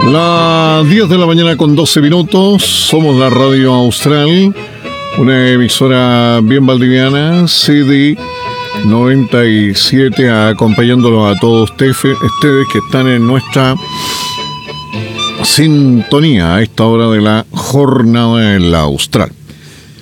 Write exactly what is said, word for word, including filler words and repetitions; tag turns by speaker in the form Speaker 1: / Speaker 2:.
Speaker 1: Las diez de la mañana con doce minutos, somos la Radio Austral, una emisora bien valdiviana, C D noventa y siete, acompañándolos a todos ustedes, ustedes que están en nuestra sintonía a esta hora de la jornada en la Austral.